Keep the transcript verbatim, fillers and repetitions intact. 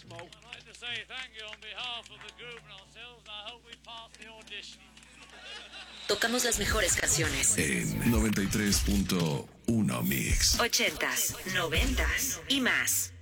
Tocamos las mejores canciones. En noventa y tres punto uno Mix. Ochentas, noventas y más.